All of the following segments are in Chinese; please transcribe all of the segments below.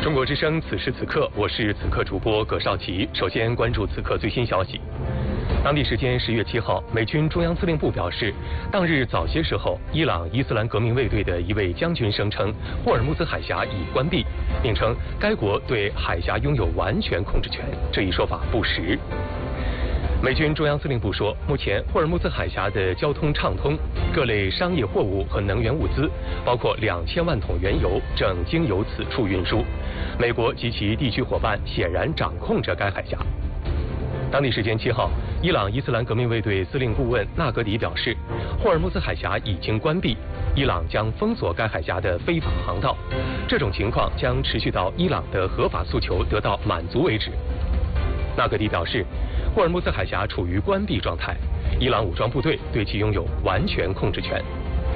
中国之声，此时此刻，我是此刻主播葛少奇。首先关注此刻最新消息。当地时间10月7号，美军中央司令部表示，当日早些时候，伊朗伊斯兰革命卫队的一位将军声称，霍尔木兹海峡已关闭，并称该国对海峡拥有完全控制权。这一说法不实。美军中央司令部说，目前霍尔木兹海峡的交通畅通，各类商业货物和能源物资，包括2000万桶原油，正经由此处运输。美国及其地区伙伴显然掌控着该海峡。当地时间7号，伊朗伊斯兰革命卫队司令顾问纳格迪表示，霍尔木兹海峡已经关闭，伊朗将封锁该海峡的非法航道，这种情况将持续到伊朗的合法诉求得到满足为止。纳格迪表示，霍尔木兹海峡处于关闭状态，伊朗武装部队对其拥有完全控制权。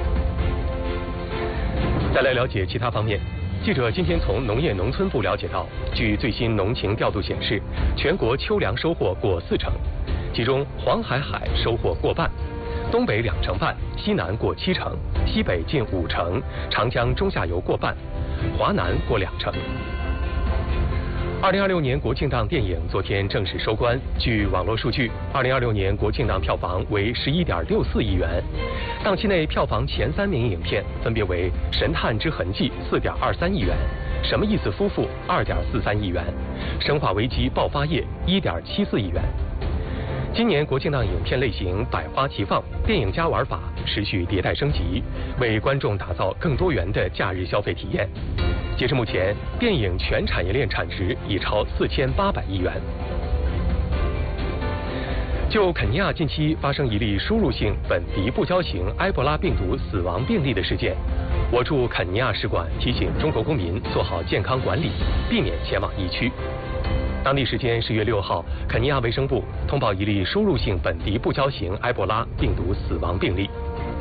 再来了解其他方面。记者今天从农业农村部了解到，据最新农情调度显示，全国秋粮收获过40%，其中黄海海收获过半，东北2成半，西南过7成，西北近5成，长江中下游过半，华南过2成。2026年国庆档电影昨天正式收官。据网络数据，2026年国庆档票房为11.64亿元。档期内票房前3名影片分别为《神探之痕迹》4.23亿元，《什么意思夫妇》2.43亿元，《生化危机：爆发夜》1.74亿元。今年国庆档影片类型百花齐放，电影加玩法持续迭代升级，为观众打造更多元的假日消费体验。截至目前，电影全产业链产值已超4800亿元。就肯尼亚近期发生一例输入性本地不交型埃博拉病毒死亡病例的事件，我驻肯尼亚使馆提醒中国公民做好健康管理，避免前往疫区。当地时间10月6号，肯尼亚卫生部通报一例输入性本地不交型埃博拉病毒死亡病例。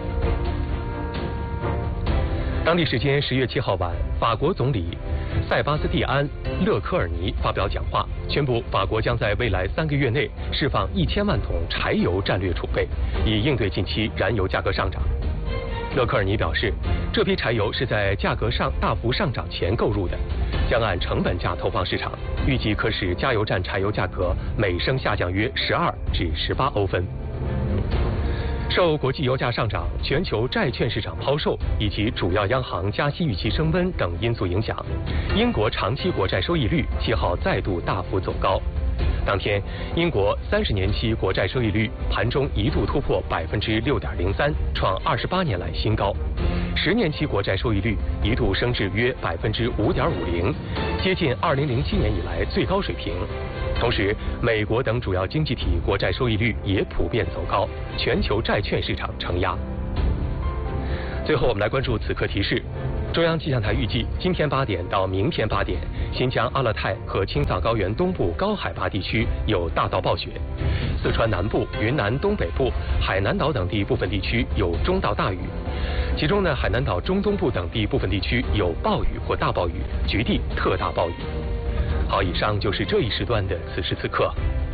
当地时间10月7号晚，法国总理塞巴斯蒂安·勒科尔尼发表讲话，宣布法国将在未来3个月内释放1000万桶柴油战略储备，以应对近期燃油价格上涨。勒科尔尼表示，这批柴油是在价格上大幅上涨前购入的，将按成本价投放市场，预计可使加油站柴油价格每升下降约12至18欧分。受国际油价上涨、全球债券市场抛售以及主要央行加息预期升温等因素影响，英国长期国债收益率7号再度大幅走高。当天，英国30年期国债收益率盘中一度突破6.03%，创28年来新高。10年期国债收益率一度升至约5.50%，接近2007年以来最高水平。同时，美国等主要经济体国债收益率也普遍走高，全球债券市场承压。最后，我们来关注此刻提示。中央气象台预计，今天8点到明天8点，新疆阿勒泰和青藏高原东部高海拔地区有大到暴雪，四川南部、云南东北部、海南岛等地部分地区有中到大雨，其中呢，海南岛中东部等地部分地区有暴雨或大暴雨，局地特大暴雨。好，以上就是这一时段的此时此刻。